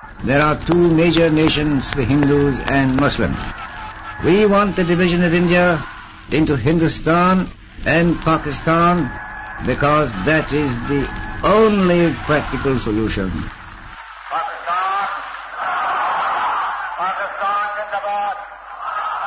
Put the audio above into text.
There are two major nations, the Hindus and Muslims. We want the division of India into Hindustan and Pakistan because that is the only practical solution. Pakistan Zindabad.